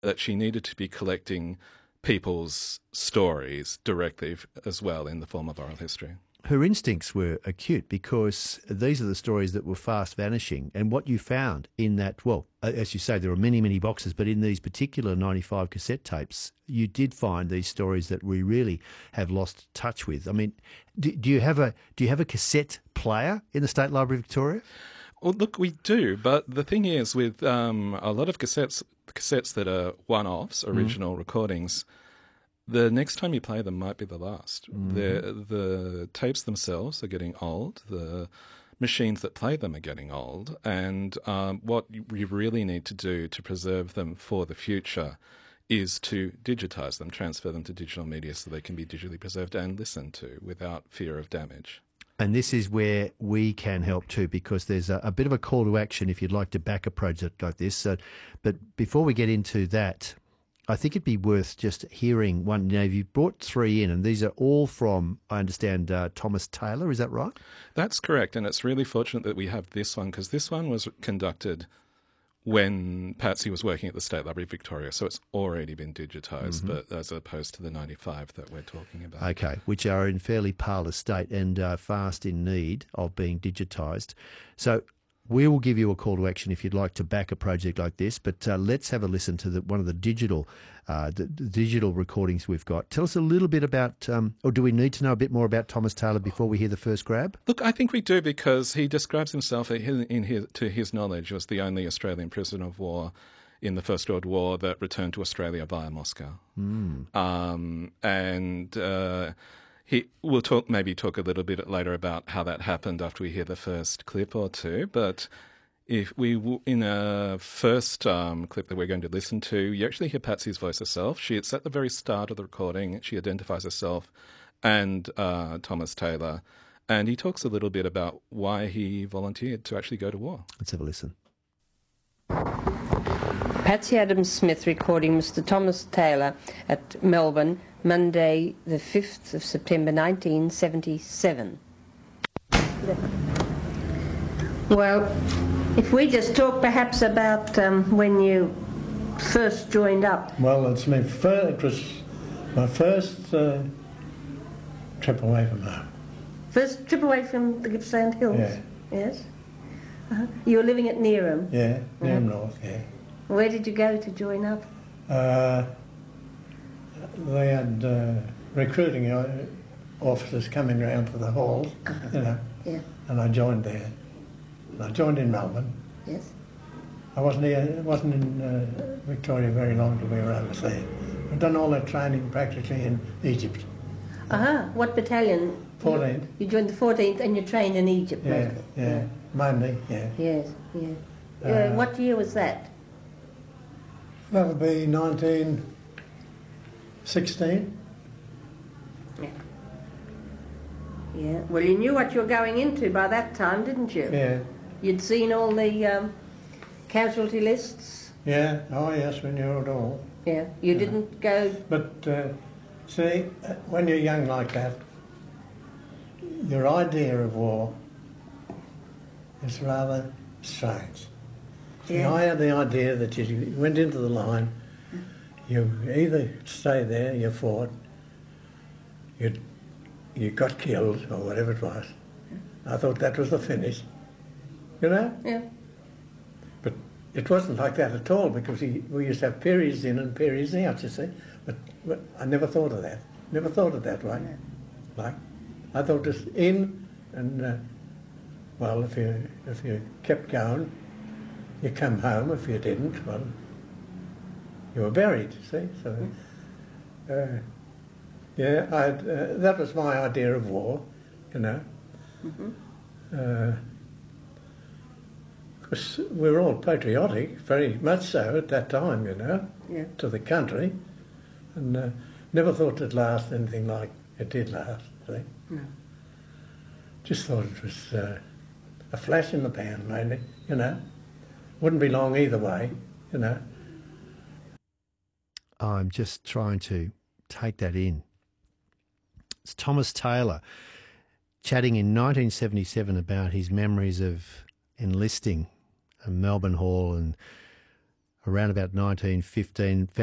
that she needed to be collecting people's stories directly as well in the form of oral history. Her instincts were acute because these are the stories that were fast vanishing. And what you found in that, well, as you say, there are many, many boxes, but in these particular 95 cassette tapes, you did find these stories that we really have lost touch with. I mean, do you have a cassette player in the State Library of Victoria? Well, look, we do, but the thing is with a lot of cassettes that are one-offs, original recordings, the next time you play them might be the last. The tapes themselves are getting old. The machines that play them are getting old. And what we really need to do to preserve them for the future is to digitise them, transfer them to digital media so they can be digitally preserved and listened to without fear of damage. And this is where we can help too, because there's a bit of a call to action if you'd like to back a project like this. But before we get into that, I think it'd be worth just hearing one. You know, you brought three in, and these are all from, I understand, Thomas Taylor. Is that right? That's correct, and it's really fortunate that we have this one because this one was conducted when Patsy was working at the State Library of Victoria, so it's already been digitised, but as opposed to the 95 that we're talking about. Okay, which are in fairly parlour state and fast in need of being digitised. So we will give you a call to action if you'd like to back a project like this, but let's have a listen to one of the digital recordings we've got. Tell us a little bit about, or do we need to know a bit more about Thomas Taylor before we hear the first grab? Look, I think we do because he describes himself, to his knowledge, as the only Australian prisoner of war in the First World War that returned to Australia via Moscow. We'll talk a little bit later about how that happened after we hear the first clip or two. But in a first clip that we're going to listen to, you actually hear Patsy's voice herself. It's at the very start of the recording. She identifies herself and Thomas Taylor, and he talks a little bit about why he volunteered to actually go to war. Let's have a listen. Patsy Adams-Smith recording Mr. Thomas Taylor at Melbourne, Monday the 5th of September 1977. Well, if we just talk perhaps about when you first joined up. Well, it was my first trip away from home. First trip away from the Gippsland Hills? Yeah. Yes? You were living at Neerim? Yeah, Neerim North, yeah. Where did you go to join up? They had recruiting officers coming around to the halls, Yeah. and I joined there. And I joined in Melbourne. Yes. I wasn't in Victoria very long till we were overseas. I'd done all that training practically in Egypt. What battalion? 14th. You joined the 14th and you trained in Egypt Yeah, mostly? mainly, yeah. Yes, yeah. What year was that? That'll be 1916. Yeah. Well, you knew what you were going into by that time, didn't you? Yeah. You'd seen all the casualty lists? Yeah, oh yes, we knew it all. Yeah. You didn't go... But, see, when you're young like that, your idea of war is rather strange. See, I had the idea that you went into the line, you either stay there, you fought, you got killed, or whatever it was. I thought that was the finish, you know? Yeah. But it wasn't like that at all, because we used to have periods in and periods out, you see. But I never thought of that. Never thought of that way. No. Like, I thought just in and, well, if you kept going, you come home. If you didn't, well, you were buried, you see. So, that was my idea of war, you know. Because we were all patriotic, very much so at that time, you know, to the country, and never thought it'd last anything like it did last, see. No. Just thought it was a flash in the pan, mainly, you know. Wouldn't be long either way, you know. I'm just trying to take that in. It's Thomas Taylor chatting in 1977 about his memories of enlisting at Melbourne Hall and around about 1915.